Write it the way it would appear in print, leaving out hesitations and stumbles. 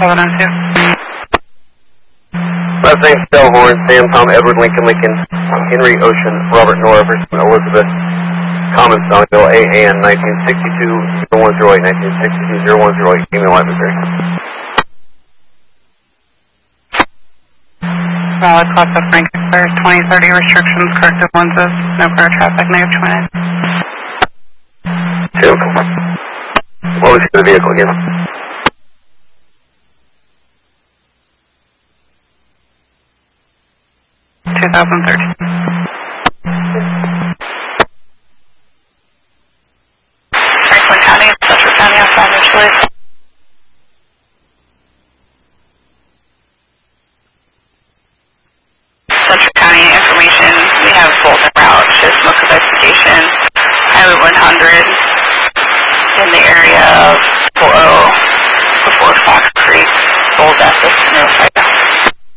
702. Last name, Stellhorn, Sam, Tom, Edward, Lincoln, Lincoln, Henry, Ocean, Robert, Nora, Person, Elizabeth, Common, Stoneville, AAN, 1962, 0108, 1962, 0108, email at Missouri. Valid class of Frank expires 2030, restrictions, corrective lenses, no prior traffic, negative 2. 29. What was the vehicle again? Franklin County, Central County, outside initially. Central County information, we have Bolton route, shows smoke investigation, Highway 100 in the area of 40 before Fox Creek, Bold access to notify